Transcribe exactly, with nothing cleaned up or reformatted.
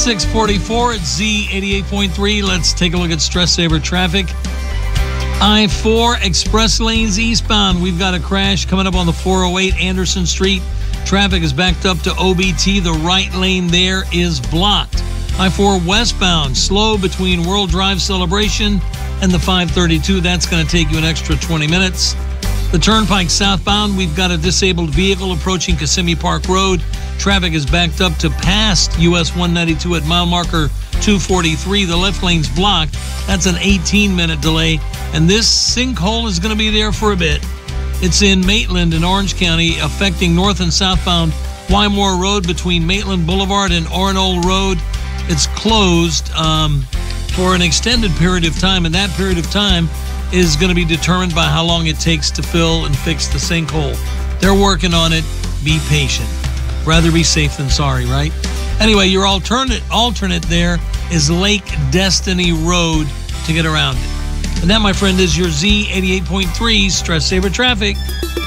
six forty-four at Z eighty-eight point three. Let's take a look at Stress Saver traffic. I four express lanes eastbound. We've got a crash coming up on the four oh eight Anderson Street. Traffic is backed up to O B T. The right lane there is blocked. I four westbound, slow between World Drive Celebration and the five thirty-two. That's going to take you an extra twenty minutes. The Turnpike southbound, we've got a disabled vehicle approaching Kissimmee Park Road. Traffic is backed up to past U S one ninety-two at mile marker two forty-three. The left lane's blocked. That's an eighteen minute delay. And this sinkhole is going to be there for a bit. It's in Maitland in Orange County, affecting north and southbound Wymore Road between Maitland Boulevard and Oronold Road. It's closed um, for an extended period of time, and that period of time is going to be determined by how long it takes to fill and fix the sinkhole. They're working on it. Be patient. Rather be safe than sorry, right? Anyway, your alternate alternate there is Lake Destiny Road to get around it. And that, my friend, is your Z eighty-eight point three Stress Saver Traffic.